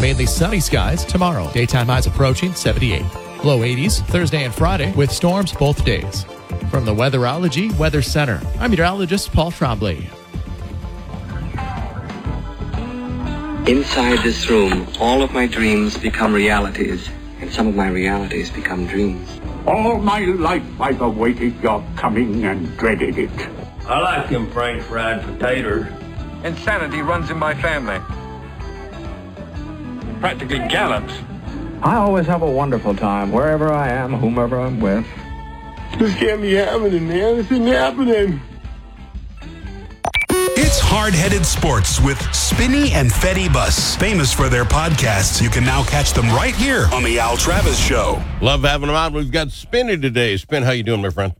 Mainly sunny skies tomorrow. Daytime highs approaching 78. Low 80s Thursday and Friday with storms both days. From the Weatherology Weather Center, I'm meteorologist Paul Trombley. Inside this room, all of my dreams become realities, and some of my realities become dreams. All my life I've awaited your coming and dreaded it. I like them French fried potatoes. Insanity runs in my family. Practically gallops. I always have a wonderful time, wherever I am, whomever I'm with. This can't be happening, man. This isn't happening. It's Hard-Headed Sports with Spinney and Fetty Bus. Famous for their podcasts, you can now catch them right here on the Al Travis Show. Love having them out. We've got Spinney today. Spin, how you doing, my friend?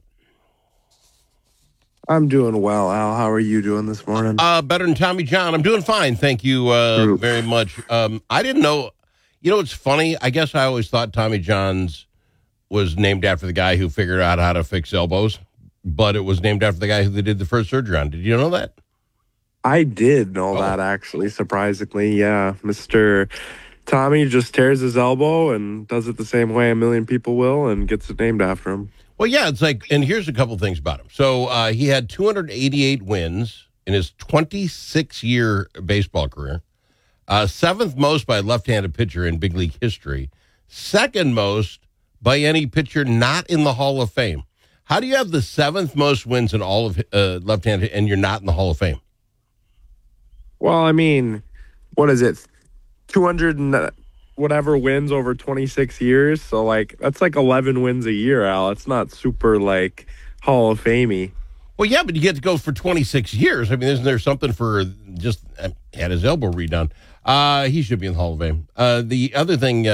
I'm doing well, Al. How are you doing this morning? Better than Tommy John. I'm doing fine. Thank you very much. I didn't know. You know, it's funny. I guess I always thought Tommy John's was named after the guy who figured out how to fix elbows, but it was named after the guy who they did the first surgery on. Did you know that? I did know that, actually, surprisingly. Yeah, Mr. Tommy just tears his elbow and does it the same way a million people will and gets it named after him. Well, yeah, it's like, and here's a couple things about him. So he had 288 wins in his 26-year baseball career, seventh most by a left-handed pitcher in big league history, second most by any pitcher not in the Hall of Fame. How do you have the seventh most wins in all of left-handed and you're not in the Hall of Fame? Well, I mean, what is it? 200 and whatever wins over 26 years. So, like, that's like 11 wins a year, Al. It's not super, like, Hall of Fame-y. Well, yeah, but you get to go for 26 years. I mean, isn't there something for just had his elbow redone? He should be in the Hall of Fame. The other thing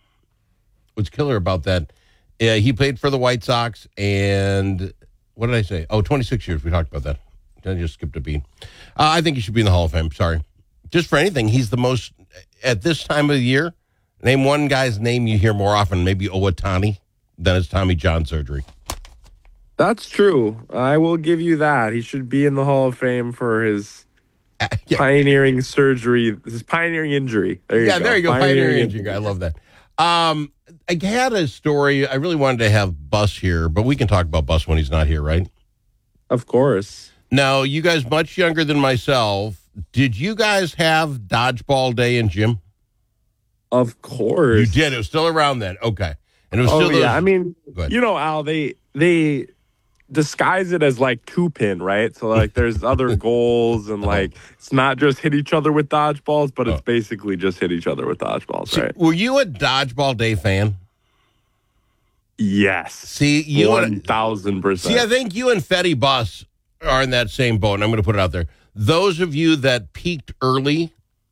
what's killer about that, he played for the White Sox, and what did I say? Oh, 26 years. We talked about that. I just skipped a beat. I think he should be in the Hall of Fame. Sorry. Just for anything, he's the most, at this time of the year, name one guy's name you hear more often, maybe Owatani, than it's Tommy John surgery. That's true. I will give you that. He should be in the Hall of Fame for his pioneering surgery, his pioneering injury. There you go. There you go. Pioneering injury. I love that. I had a story. I really wanted to have Bus here, but we can talk about Bus when he's not here, right? Of course. Now, you guys much younger than myself, did you guys have dodgeball day in gym? Of course. You did. It was still around then. Okay. And it was still I mean, you know, Al, they disguise it as like 2-pin, right? So like there's other goals and like it's not just hit each other with dodgeballs, but it's basically just hit each other with dodgeballs, right? Were you a dodgeball day fan? Yes. See, you 1,000%. See, I think you and Fetty Bus are in that same boat, and I'm going to put it out there. Those of you that peaked early,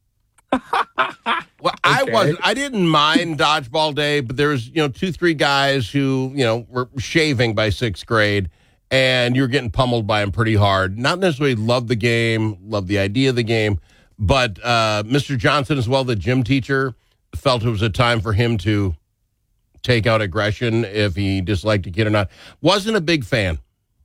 well, okay. I didn't mind dodgeball day, but there was, 2-3 guys who, were shaving by 6th grade, and you were getting pummeled by them pretty hard. Not necessarily loved the game, loved the idea of the game, but Mr. Johnson as well, the gym teacher, felt it was a time for him to take out aggression if he disliked a kid or not. Wasn't a big fan.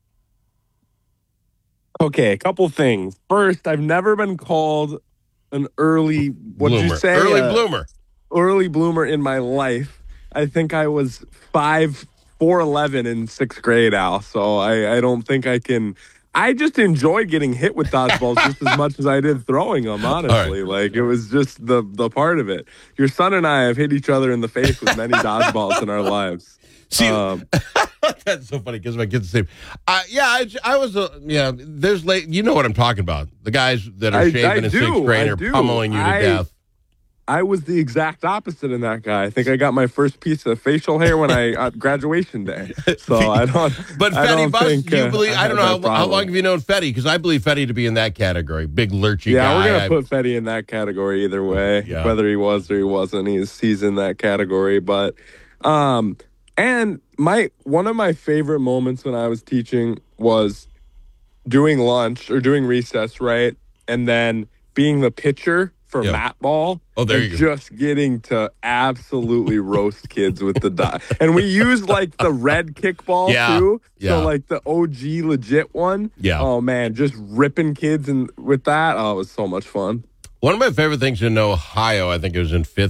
Okay, a couple things. First, I've never been called an early, what did you say? Early bloomer. Early bloomer in my life. I think I was 4'11" in 6th grade, Al. So I don't think I can. I just enjoyed getting hit with dodgeballs just as much as I did throwing them, honestly. Right. Like, it was just the part of it. Your son and I have hit each other in the face with many dodgeballs in our lives. See, that's so funny because my kid's the same. I was, there's late, you know what I'm talking about. The guys that are shaving in 6th grade are pummeling you to death. I was the exact opposite in that guy. I think I got my first piece of facial hair when I graduation day. So I don't. But Fetty Bus, do you believe? I don't know how long have you known Fetty? Because I believe Fetty to be in that category, big lurchy guy. Yeah, we're gonna put Fetty in that category either way, whether he was or he wasn't. He's in that category. But and one of my favorite moments when I was teaching was doing lunch or doing recess, right, and then being the pitcher for mat ball. Oh, there you go. Just getting to absolutely roast kids with the dot. And we used like the red kickball too. So like the OG legit one. Yeah. Oh man, just ripping kids with that. Oh, it was so much fun. One of my favorite things in Ohio, I think it was in 5th